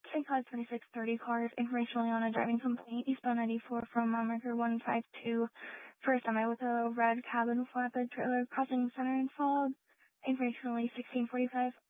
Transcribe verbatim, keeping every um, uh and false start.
Saint Cloud twenty-six thirty cars, information on a driving complaint, eastbound ninety-four from mile marker one five two, for a semi with a red cabin flatbed trailer crossing center and fog. Information only sixteen forty-five.